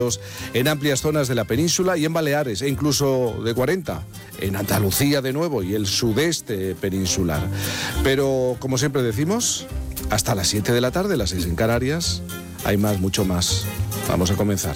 en amplias zonas de la península y en Baleares, e incluso de 40 en Andalucía de nuevo y el sudeste peninsular. Pero, como siempre decimos, hasta las 7 de la tarde, las 6 en Canarias, hay más, mucho más. Vamos a comenzar.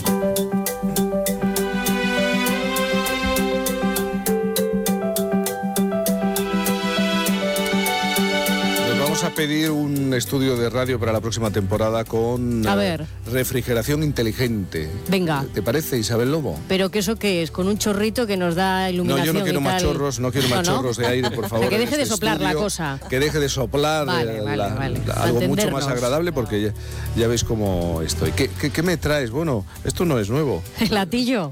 A pedir un estudio de radio para la próxima temporada con refrigeración inteligente. Venga. ¿Te parece, Isabel Lobo? ¿Pero que eso qué es? ¿Con un chorrito que nos da iluminación? No, yo no quiero más chorros, no quiero más chorros de aire, por favor. Que deje de soplar estudio, la cosa. Que deje de soplar vale. algo mucho más agradable, porque ya veis cómo estoy. ¿Qué me traes? Bueno, esto no es nuevo. ¿El latillo?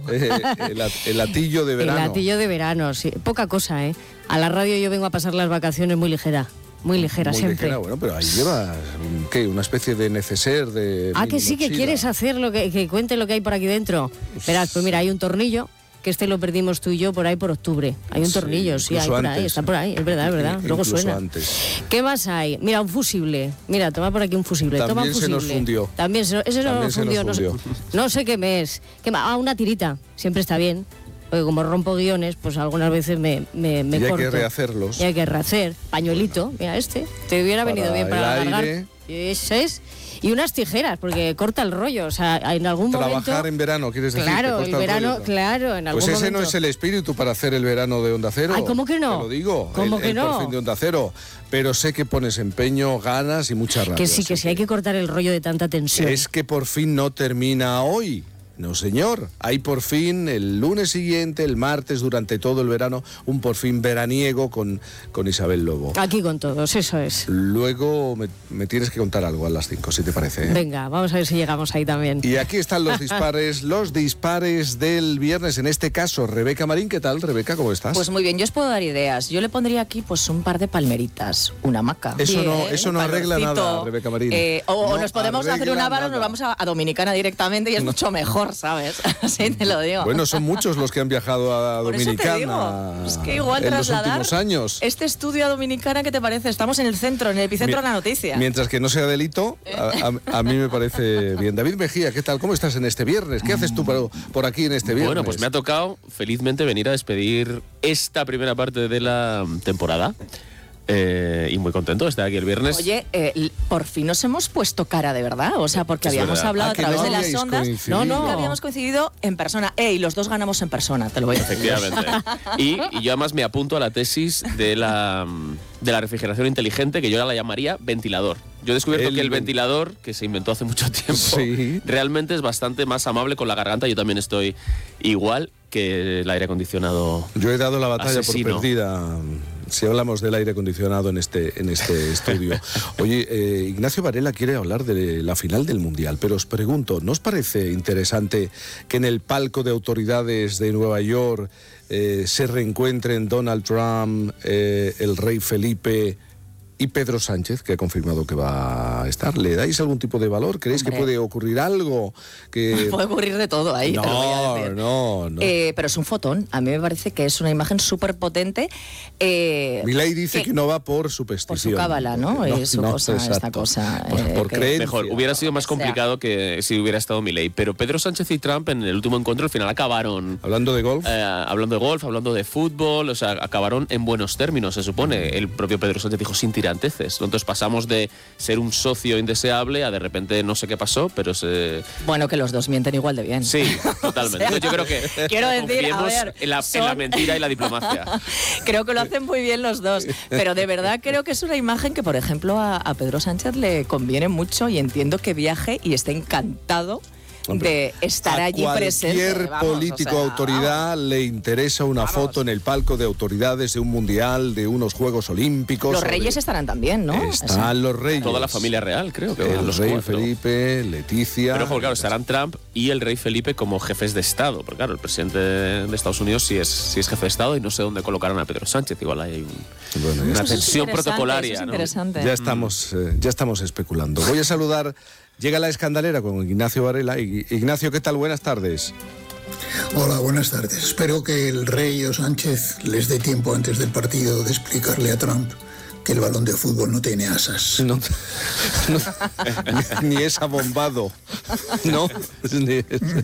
El latillo de verano. El latillo de verano, sí. Poca cosa, ¿eh? A la radio yo vengo a pasar las vacaciones muy ligera. Muy ligera, muy siempre. Ligera, bueno, pero ahí llevas, ¿qué? Una especie de neceser de... Que sí, que quieres hacer que cuente lo que hay por aquí dentro. Verás, pues mira, hay un tornillo, que lo perdimos tú y yo por ahí por octubre. Hay un tornillo, sí, hay por ahí, está por ahí, es verdad. Luego suena. Antes. ¿Qué más hay? Mira, un fusible. Mira, toma por aquí un fusible. También toma un fusible. Se nos fundió. Ese nos fundió. No sé qué me es. Una tirita. Siempre está bien. Porque como rompo guiones, pues algunas veces me corto. Y hay que rehacerlos. Y hay que rehacer. Pañuelito, mira te hubiera venido bien para alargar. Ese es. Y unas tijeras, porque corta el rollo. O sea, en algún momento... Trabajar en verano, ¿quieres decir? Claro, el verano, claro, en algún momento. Pues ese no es el espíritu para hacer el verano de Onda Cero. Ay, ¿cómo que no? Te lo digo. ¿Cómo que no? Por fin de Onda Cero. Pero sé que pones empeño, ganas y mucha rabia. Que sí, hay que cortar el rollo de tanta tensión. Es que por fin no termina hoy. No, señor. Hay por fin el lunes siguiente, el martes, durante todo el verano, un por fin veraniego con Isabel Lobo. Aquí con todos, eso es. Luego me tienes que contar algo a las 5, si te parece. Venga, vamos a ver si llegamos ahí también. Y aquí están los dispares del viernes. En este caso, Rebeca Marín. ¿Qué tal, Rebeca? ¿Cómo estás? Pues muy bien, yo os puedo dar ideas. Yo le pondría aquí pues un par de palmeritas, una hamaca. Eso no arregla nada, Rebeca Marín. O nos podemos hacer un ávaro, nos vamos a Dominicana directamente y es mucho mejor, ¿sabes? Así te lo digo. Bueno, son muchos los que han viajado a Dominicana. Por eso te digo. Es que igual en trasladar los últimos años. Este estudio a Dominicana, ¿qué te parece? Estamos en el centro, en el epicentro de la noticia. Mientras que no sea delito, a mí me parece bien. David Mejía, ¿qué tal? ¿Cómo estás en este viernes? ¿Qué haces tú por aquí en este viernes? Bueno, pues me ha tocado felizmente venir a despedir esta primera parte de la temporada. Y muy contento de estar aquí el viernes. Oye, por fin nos hemos puesto cara de verdad. O sea, porque habíamos hablado a través de las ondas. No, habíamos coincidido en persona. Y los dos ganamos en persona, te lo voy a decir. Efectivamente. Y yo además me apunto a la tesis de la refrigeración inteligente, que yo ahora la llamaría ventilador. Yo he descubierto que el ventilador, que se inventó hace mucho tiempo, realmente es bastante más amable con la garganta. Yo también estoy igual que el aire acondicionado. Yo he dado la batalla asesino. por perdida. Si hablamos del aire acondicionado en este estudio. Oye, Ignacio Varela quiere hablar de la final del Mundial, pero os pregunto, ¿no os parece interesante que en el palco de autoridades de Nueva York se reencuentren Donald Trump, el rey Felipe y Pedro Sánchez, que ha confirmado que va a estar? ¿Le dais algún tipo de valor? ¿Creéis que puede ocurrir algo? Puede ocurrir de todo ahí, no, te lo voy a decir. No. Pero es un fotón. A mí me parece que es una imagen súper potente. Milei dice que no va por superstición. Por su cábala, ¿no? Es su cosa, esta cosa. Por creencia. Mejor, hubiera sido más complicado que si hubiera estado Milei. Pero Pedro Sánchez y Trump en el último encuentro al final acabaron... ¿Hablando de golf? Hablando de fútbol, o sea, acabaron en buenos términos, se supone. El propio Pedro Sánchez dijo sin tiranteces. Entonces pasamos de ser un socio indeseable a de repente no sé qué pasó, pero Bueno, que los dos mienten igual de bien. Sí, totalmente. O sea, yo creo que quiero decir, a ver, en la mentira y la diplomacia. Creo que lo hacen muy bien los dos, pero de verdad creo que es una imagen que, por ejemplo, a Pedro Sánchez le conviene mucho y entiendo que viaje y esté encantado de estar allí presente. A cualquier político autoridad le interesa una foto en el palco de autoridades de un mundial, de unos Juegos Olímpicos. Los reyes estarán también, ¿no? Están los reyes. Toda la familia real, creo que. El rey Felipe, Leticia. Pero claro, estarán Trump y el rey Felipe como jefes de Estado. Porque claro, el presidente de Estados Unidos sí es jefe de Estado y no sé dónde colocarán a Pedro Sánchez. Igual hay una tensión protocolaria. ¿No? Ya estamos especulando. Voy a saludar. Llega la escandalera con Ignacio Varela. Ignacio, ¿qué tal? Buenas tardes. Hola, buenas tardes. Espero que el rey o Sánchez les dé tiempo antes del partido de explicarle a Trump que el balón de fútbol no tiene asas. Ni es abombado. No.